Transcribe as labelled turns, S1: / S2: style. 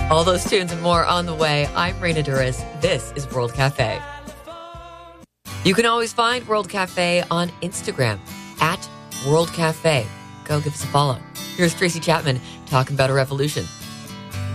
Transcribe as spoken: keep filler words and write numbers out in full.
S1: All those tunes and more on the way. I'm Raina Duras. This is World Cafe. You can always find World Cafe on Instagram at World Cafe. Go give us a follow. Here's Tracy Chapman talking about a revolution.